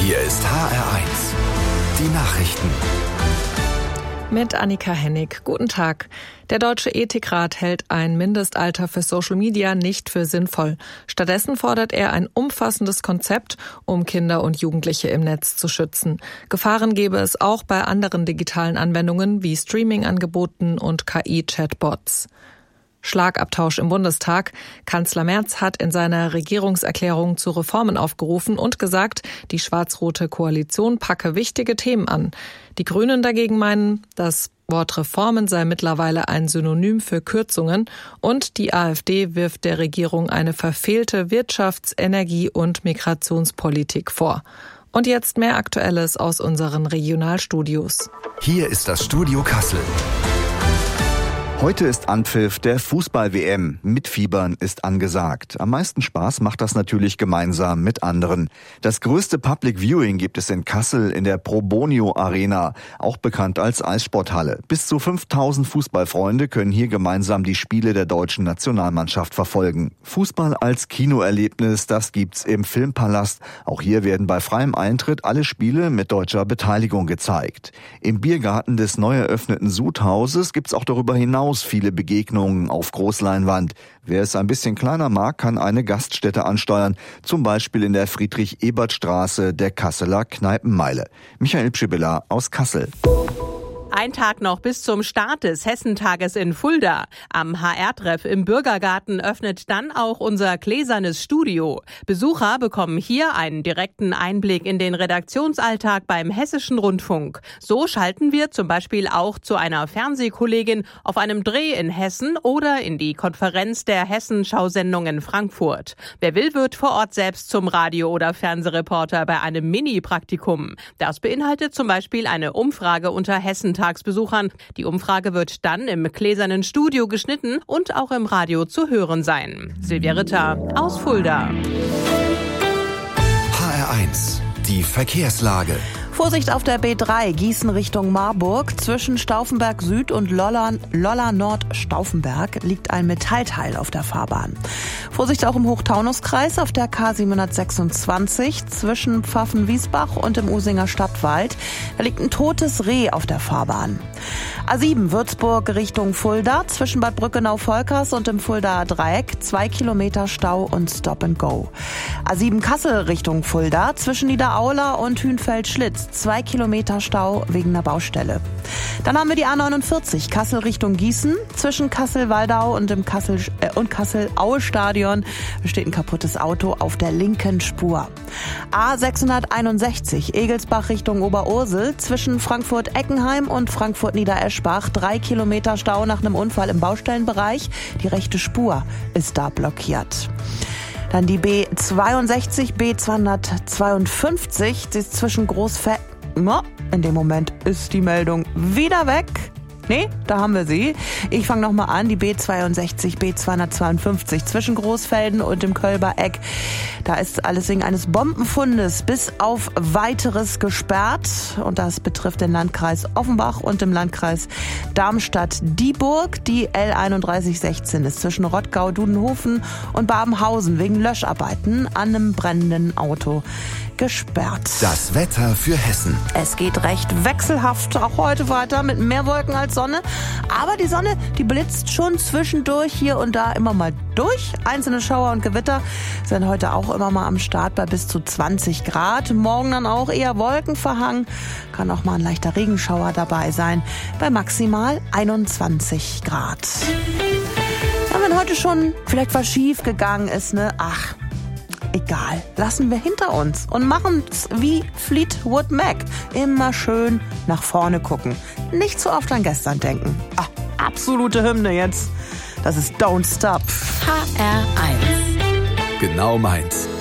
Hier ist HR1, die Nachrichten. Mit Annika Hennig. Guten Tag. Der Deutsche Ethikrat hält ein Mindestalter für Social Media nicht für sinnvoll. Stattdessen fordert er ein umfassendes Konzept, um Kinder und Jugendliche im Netz zu schützen. Gefahren gäbe es auch bei anderen digitalen Anwendungen wie Streaming-Angeboten und KI-Chatbots. Schlagabtausch im Bundestag. Kanzler Merz hat in seiner Regierungserklärung zu Reformen aufgerufen und gesagt, die schwarz-rote Koalition packe wichtige Themen an. Die Grünen dagegen meinen, das Wort Reformen sei mittlerweile ein Synonym für Kürzungen und die AfD wirft der Regierung eine verfehlte Wirtschafts-, Energie- und Migrationspolitik vor. Und jetzt mehr Aktuelles aus unseren Regionalstudios. Hier ist das Studio Kassel. Heute ist Anpfiff der Fußball-WM. Mitfiebern ist angesagt. Am meisten Spaß macht das natürlich gemeinsam mit anderen. Das größte Public Viewing gibt es in Kassel in der Probonio Arena, auch bekannt als Eissporthalle. Bis zu 5000 Fußballfreunde können hier gemeinsam die Spiele der deutschen Nationalmannschaft verfolgen. Fußball als Kinoerlebnis, das gibt's im Filmpalast. Auch hier werden bei freiem Eintritt alle Spiele mit deutscher Beteiligung gezeigt. Im Biergarten des neu eröffneten Sudhauses gibt's auch darüber hinaus viele Begegnungen auf Großleinwand. Wer es ein bisschen kleiner mag, kann eine Gaststätte ansteuern, zum Beispiel in der Friedrich-Ebert-Straße der Kasseler Kneipenmeile. Michael Pschibilla aus Kassel. Ein Tag noch bis zum Start des Hessentages in Fulda. Am HR-Treff im Bürgergarten öffnet dann auch unser gläsernes Studio. Besucher bekommen hier einen direkten Einblick in den Redaktionsalltag beim Hessischen Rundfunk. So schalten wir zum Beispiel auch zu einer Fernsehkollegin auf einem Dreh in Hessen oder in die Konferenz der Hessenschau-Sendung in Frankfurt. Wer will, wird vor Ort selbst zum Radio- oder Fernsehreporter bei einem Mini-Praktikum. Das beinhaltet zum Beispiel eine Umfrage unter Hessentagsbesuchern. Die Umfrage wird dann im gläsernen Studio geschnitten und auch im Radio zu hören sein. Silvia Ritter aus Fulda. HR1, die Verkehrslage. Vorsicht auf der B3 Gießen Richtung Marburg. Zwischen Stauffenberg Süd und Lolla Nord Stauffenberg liegt ein Metallteil auf der Fahrbahn. Vorsicht auch im Hochtaunuskreis auf der K726 zwischen Pfaffen-Wiesbach und dem Usinger Stadtwald. Da liegt ein totes Reh auf der Fahrbahn. A7 Würzburg Richtung Fulda zwischen Bad Brückenau-Volkers und dem Fuldaer Dreieck 2 Kilometer Stau und Stop and Go. A7 Kassel Richtung Fulda zwischen Niederaula und Hünfeld-Schlitz 2 Kilometer Stau wegen einer Baustelle. Dann haben wir die A49 Kassel Richtung Gießen. Zwischen Kassel-Waldau und dem Kassel-Aue-Stadion steht ein kaputtes Auto auf der linken Spur. A661 Egelsbach Richtung Oberursel. Zwischen Frankfurt-Eckenheim und Frankfurt-Niedereschbach 3 Kilometer Stau nach einem Unfall im Baustellenbereich. Die rechte Spur ist da blockiert. Dann die B62, B252, die ist zwischen in dem Moment ist die Meldung wieder weg. Nee, da haben wir sie. Ich fange nochmal an. Die B62, B252 zwischen Großfelden und dem Kölber Eck. Da ist alles wegen eines Bombenfundes bis auf Weiteres gesperrt. Und das betrifft den Landkreis Offenbach und den Landkreis Darmstadt-Dieburg. Die L3116 ist zwischen Rottgau, Dudenhofen und Babenhausen wegen Löscharbeiten an einem brennenden Auto gesperrt. Das Wetter für Hessen. Es geht recht wechselhaft auch heute weiter mit mehr Wolken als Sonne. Aber die Sonne, die blitzt schon zwischendurch hier und da immer mal durch. Einzelne Schauer und Gewitter sind heute auch immer mal am Start bei bis zu 20 Grad. Morgen dann auch eher wolkenverhangen. Kann auch mal ein leichter Regenschauer dabei sein. Bei maximal 21 Grad. Ja, wenn heute schon vielleicht was schief gegangen ist, ne? Ach, egal, lassen wir hinter uns und machen es wie Fleetwood Mac. Immer schön nach vorne gucken. Nicht zu oft an gestern denken. Ach, absolute Hymne jetzt. Das ist Don't Stop. HR1. Genau meins.